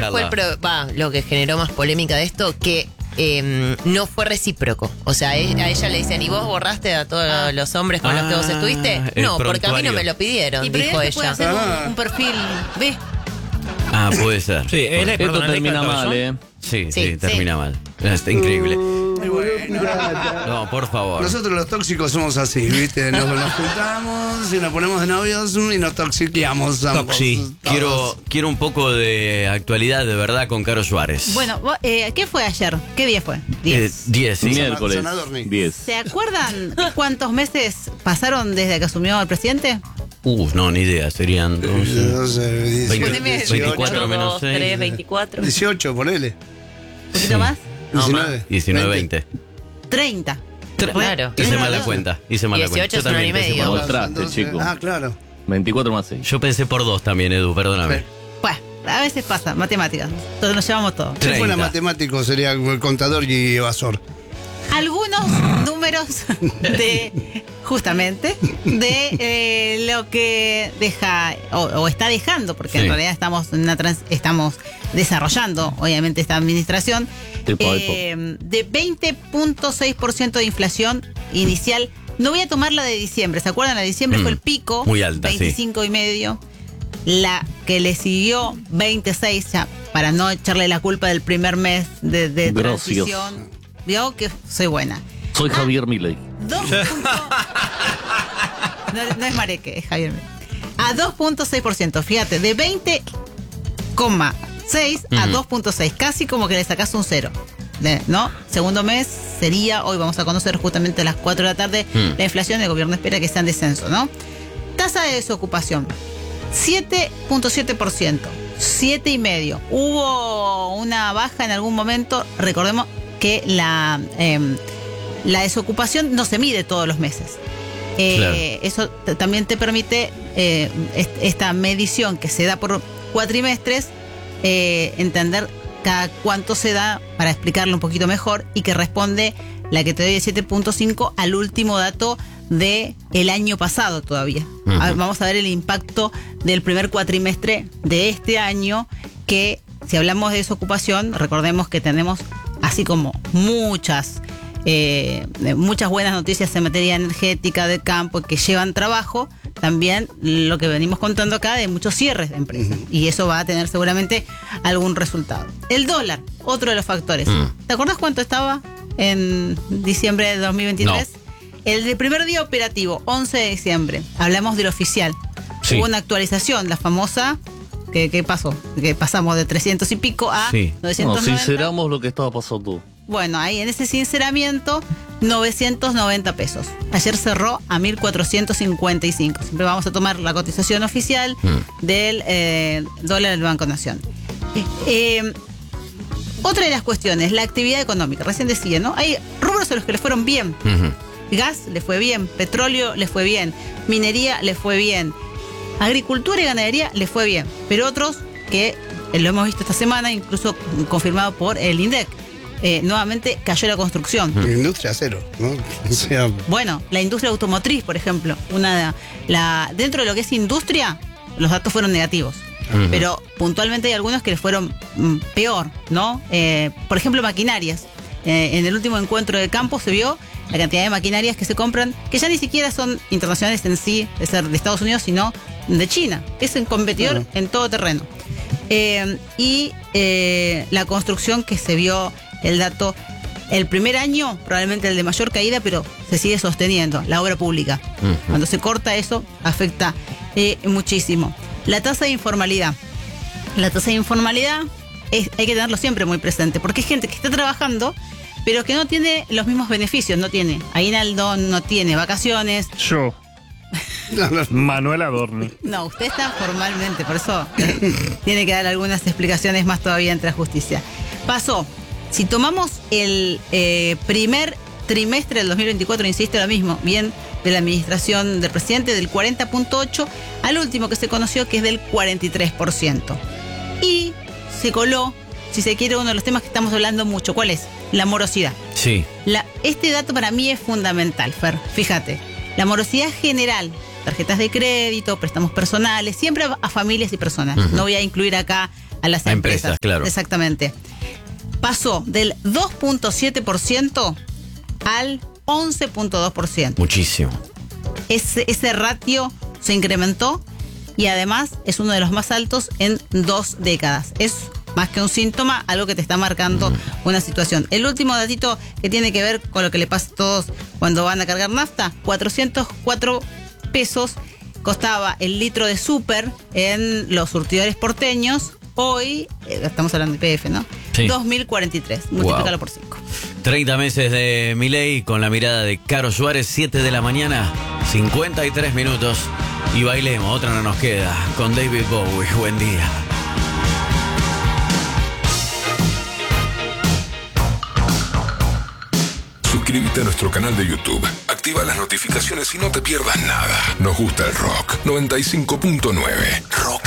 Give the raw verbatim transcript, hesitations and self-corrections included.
¿Cuál fue el pro- va, lo que generó más polémica de esto? Que eh, no fue recíproco. O sea, a ella le dicen, ¿y vos borraste a todos ah. los hombres con ah, los que vos estuviste? No, porque a mí no me lo pidieron, y dijo ella. Puede hacer ah. un, un perfil B. Ah, puede ser. Sí, él es, esto perdón, termina mal, ¿eh? Sí, sí, sí termina sí. mal. Está increíble. Muy bueno. No, por favor. Nosotros los tóxicos somos así, ¿viste? Nos, nos juntamos y nos ponemos de novios y nos toxiqueamos. Toxi. Quiero, quiero un poco de actualidad de verdad con Caro Suárez. Bueno, eh, ¿qué fue ayer? ¿Qué día fue? Diez. Diez, sí. Miércoles. Diez. ¿Se acuerdan cuántos meses pasaron desde que asumió el presidente? Uh, no, ni idea, serían dos, no sé, veinte, veinticuatro menos seis. tres, veinticuatro. dieciocho, ponele. ¿Un poquito sí. más? diecinueve. diecinueve, veinte. treinta. Claro. Hice mal la cuenta. Hice mal la cuenta. dieciocho es un año y medio. Mostraste, chico. Ah, claro. veinticuatro más seis. Yo pensé por dos también, Edu, perdóname. Bueno, a veces pasa, matemáticas. Entonces nos llevamos todo. Si fuera matemático sería el contador y evasor. Algunos números de, justamente, de eh, lo que deja o, o está dejando, porque sí. en realidad estamos en una trans, estamos desarrollando, obviamente, esta administración, eh, de veinte punto seis por ciento de inflación inicial. No voy a tomar la de diciembre, ¿se acuerdan? La de diciembre mm, fue el pico, muy alta, veinticinco sí. y medio. La que le siguió, veintiséis, ya, para no echarle la culpa del primer mes de, de transición. Vio que soy buena. Soy ah, Javier Milei. Dos punto... no, no es Mareque, es Javier Milei. A dos punto seis por ciento, fíjate, de veinte coma seis uh-huh. a dos punto seis, casi como que le sacas un cero. ¿No? Segundo mes sería, hoy vamos a conocer justamente a las cuatro de la tarde, uh-huh. la inflación. El gobierno espera que sea en descenso, ¿no? Tasa de desocupación, siete punto siete por ciento, siete y medio. Hubo una baja en algún momento, recordemos que la, eh, la desocupación no se mide todos los meses. Eh, claro. Eso t- también te permite, eh, est- esta medición que se da por cuatrimestres, eh, entender cada cuánto se da para explicarlo un poquito mejor, y que responde la que te doy de siete punto cinco al último dato de el año pasado todavía. Uh-huh. A ver, vamos a ver el impacto del primer cuatrimestre de este año, que si hablamos de desocupación, recordemos que tenemos así como muchas eh, muchas buenas noticias en materia energética, de campo, que llevan trabajo, también lo que venimos contando acá de muchos cierres de empresas, uh-huh. y eso va a tener seguramente algún resultado. El dólar, otro de los factores. Uh-huh. ¿Te acordás cuánto estaba en diciembre de dos mil veintitrés? No. El de primer día operativo, once de diciembre, hablamos del oficial. Sí. Hubo una actualización, la famosa... ¿Qué, ¿Qué pasó? Que pasamos de trescientos y pico a sí. novecientos noventa. No, sinceramos lo que estaba pasando. Bueno, ahí en ese sinceramiento, novecientos noventa pesos. Ayer cerró a mil cuatrocientos cincuenta y cinco. Siempre vamos a tomar la cotización oficial mm. del eh, dólar del Banco Nación. Eh, eh, otra de las cuestiones, la actividad económica. Recién decía, ¿no? Hay rubros a los que le fueron bien. Uh-huh. Gas le fue bien, petróleo le fue bien, minería le fue bien, agricultura y ganadería le fue bien, pero otros que eh, lo hemos visto esta semana, incluso confirmado por el INDEC, eh, nuevamente cayó la construcción. La industria cero, ¿no? O sea... Bueno, la industria automotriz, por ejemplo, una la dentro de lo que es industria, los datos fueron negativos. Uh-huh. Pero puntualmente hay algunos que les fueron mm, peor, ¿no? Eh, por ejemplo, maquinarias. Eh, en el último encuentro de campo se vio la cantidad de maquinarias que se compran, que ya ni siquiera son internacionales en sí, de ser de Estados Unidos, sino de China. Es un competidor uh-huh. en todo terreno. Eh, y eh, la construcción, que se vio el dato, el primer año probablemente el de mayor caída, pero se sigue sosteniendo, la obra pública. Uh-huh. Cuando se corta eso, afecta eh, muchísimo. La tasa de informalidad. La tasa de informalidad es, hay que tenerlo siempre muy presente, porque es gente que está trabajando, pero que no tiene los mismos beneficios, no tiene aguinaldo, no tiene vacaciones. Yo. Manuel Adorni. No, usted está formalmente, por eso tiene que dar algunas explicaciones más todavía ante la justicia. Pasó, si tomamos el eh, primer trimestre del dos mil veinticuatro, insisto, lo mismo, bien de la administración del presidente, del cuarenta punto ocho por ciento al último que se conoció, que es del cuarenta y tres por ciento. Y se coló, si se quiere, uno de los temas que estamos hablando mucho. ¿Cuál es? La morosidad. Sí. La, este dato para mí es fundamental, Fer. Fíjate, la morosidad general, tarjetas de crédito, préstamos personales, siempre a, a familias y personas. Uh-huh. No voy a incluir acá a las A empresas. empresas, claro. Exactamente. Pasó del dos punto siete por ciento al once punto dos por ciento. Muchísimo. Ese, ese ratio se incrementó y además es uno de los más altos en dos décadas. Es más que un síntoma, algo que te está marcando una situación. El último datito que tiene que ver con lo que le pasa a todos cuando van a cargar nafta, cuatrocientos cuatro pesos costaba el litro de súper en los surtidores porteños. Hoy, eh, estamos hablando de I P F, ¿no? Sí. dos mil cuarenta y tres, multiplícalo por cinco. treinta meses de Milei con la mirada de Caro Suárez, siete de la mañana, cincuenta y tres minutos. Y bailemos, otra no nos queda, con David Bowie. Buen día. Suscríbete a nuestro canal de YouTube. Activa las notificaciones y no te pierdas nada. Nos gusta el rock. noventa y cinco punto nueve. Rock